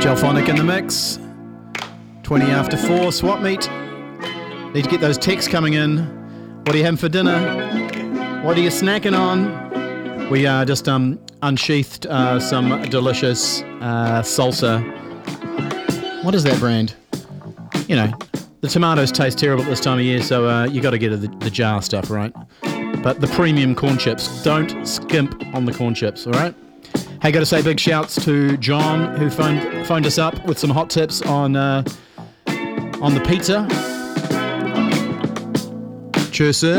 Gelphonic in the mix. 20 after 4, swap meet. Need to get those texts coming in. What are you having for dinner? What are you snacking on? We just unsheathed some delicious salsa. What is that brand? You know, the tomatoes taste terrible at this time of year, so you got to get the jar stuff, right? But the premium corn chips, don't skimp on the corn chips, all right? Hey, got to say big shouts to John, who phoned us up with some hot tips on the pizza. Cheers, sir.